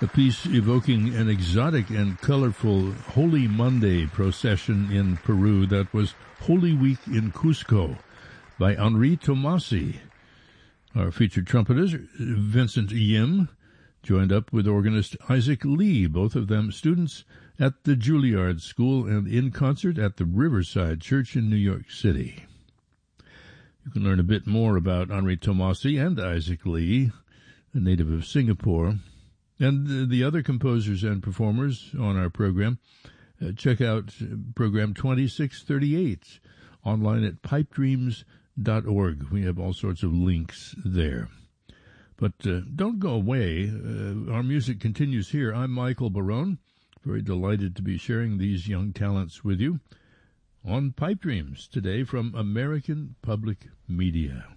A piece evoking an exotic and colorful Holy Monday procession in Peru that was Holy Week in Cusco by Henri Tomasi. Our featured trumpeters, Vincent Yim, joined up with organist Isaac Lee, both of them students at the Juilliard School and in concert at the Riverside Church in New York City. You can learn a bit more about Henri Tomasi and Isaac Lee, a native of Singapore, and the other composers and performers on our program. Check out program 2638 online at pipedreams.org. We have all sorts of links there. But don't go away. Our music continues here. I'm Michael Barone, very delighted to be sharing these young talents with you on Pipe Dreams today from American Public Media.